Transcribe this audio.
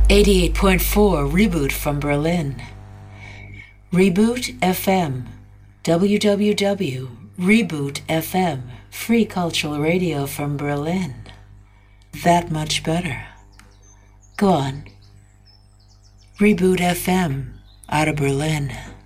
88.4 Reboot from Berlin. Reboot FM. www.reboot FM. Free cultural radio from Berlin. That much better. Go on. Reboot FM out of Berlin.